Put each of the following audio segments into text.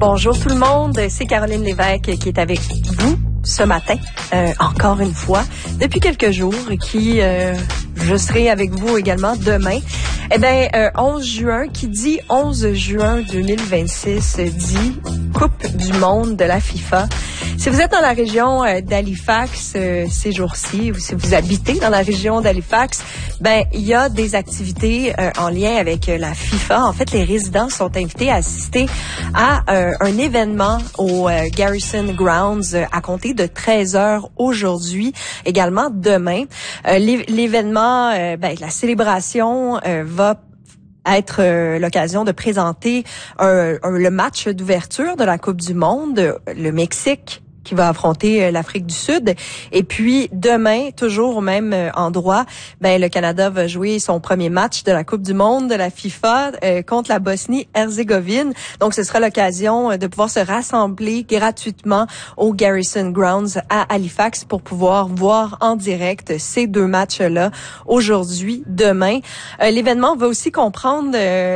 Bonjour tout le monde, c'est Caroline Lévesque qui est avec vous ce matin, encore une fois, depuis quelques jours, qui je serai avec vous également demain. 11 juin, qui dit 11 juin 2026, dit Coupe du monde de la FIFA. Si vous êtes dans la région d'Halifax ces jours-ci, ou si vous habitez dans la région d'Halifax, il y a des activités en lien avec la FIFA. En fait, les résidents sont invités à assister à un événement au Garrison Grounds à compter de 13h aujourd'hui, également demain. L'événement, la célébration va être l'occasion de présenter le match d'ouverture de la Coupe du monde, le Mexique qui va affronter l'Afrique du Sud. Et puis, demain, toujours au même endroit, le Canada va jouer son premier match de la Coupe du monde de la FIFA contre la Bosnie-Herzégovine. Donc, ce sera l'occasion de pouvoir se rassembler gratuitement au Garrison Grounds à Halifax pour pouvoir voir en direct ces deux matchs-là aujourd'hui, demain. L'événement va aussi comprendre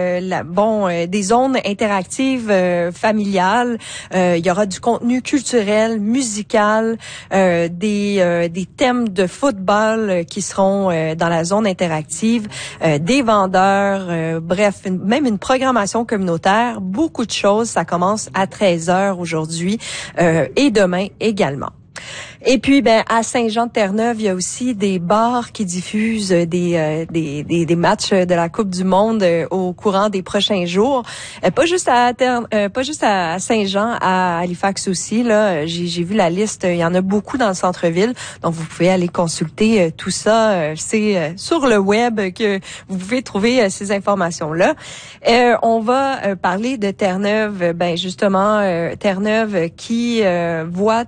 des zones interactives familiales. Il y aura du contenu culturel, musical, des thèmes de football qui seront dans la zone interactive, des vendeurs, même une programmation communautaire, beaucoup de choses. Ça commence à 13h aujourd'hui et demain également. Et puis, à Saint-Jean-de-Terre-Neuve, il y a aussi des bars qui diffusent des matchs de la Coupe du monde au courant des prochains jours. Pas juste à Saint-Jean, à Halifax aussi. Là, j'ai vu la liste. Il y en a beaucoup dans le centre-ville. Donc, vous pouvez aller consulter tout ça. C'est sur le web que vous pouvez trouver ces informations-là. On va parler de Terre-Neuve. Justement, Terre-Neuve qui voit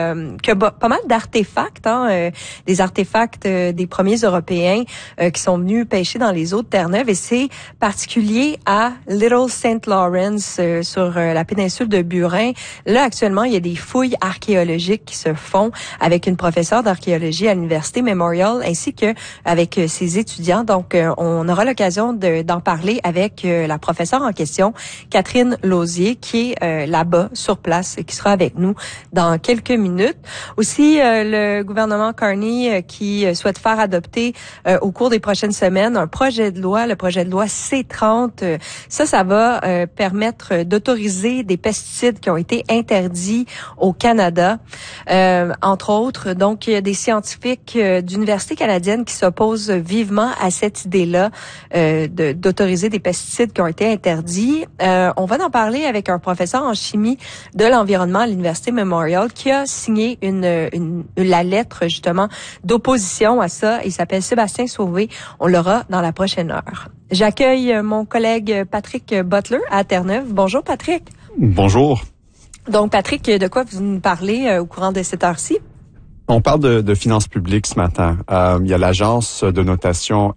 pas mal d'artefacts, des artefacts des premiers Européens qui sont venus pêcher dans les eaux de Terre-Neuve, et c'est particulier à Little St. Lawrence sur la péninsule de Burin. Là, actuellement, il y a des fouilles archéologiques qui se font avec une professeure d'archéologie à l'Université Memorial ainsi que avec ses étudiants. Donc, on aura l'occasion d'en parler avec la professeure en question, Catherine Lausier, qui est là-bas, sur place, et qui sera avec nous dans quelques minutes. Aussi, le gouvernement Carney qui souhaite faire adopter au cours des prochaines semaines un projet de loi, le projet de loi C-30. Ça va permettre d'autoriser des pesticides qui ont été interdits au Canada, entre autres. Donc, il y a des scientifiques d'universités canadiennes qui s'opposent vivement à cette idée-là d'autoriser des pesticides qui ont été interdits. On va en parler avec un professeur en chimie de l'environnement à l'Université Memorial qui a signé la lettre justement d'opposition à ça. Il s'appelle Sébastien Sauvé. On l'aura dans la prochaine heure. J'accueille mon collègue Patrick Butler à Terre-Neuve. Bonjour Patrick. Bonjour. Donc Patrick, de quoi vous nous parlez au courant de cette heure-ci? On parle de finances publiques ce matin. Il y a l'agence de notation